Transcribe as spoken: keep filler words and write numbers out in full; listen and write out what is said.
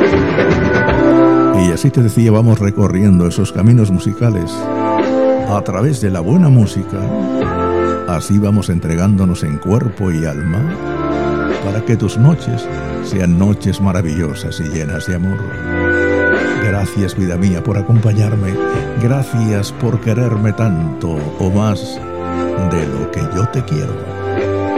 Y así te decía, vamos recorriendo esos caminos musicales a través de la buena música. Así vamos entregándonos en cuerpo y alma para que tus noches sean noches maravillosas y llenas de amor. Gracias, vida mía, por acompañarme. Gracias por quererme tanto o más de lo que yo te quiero.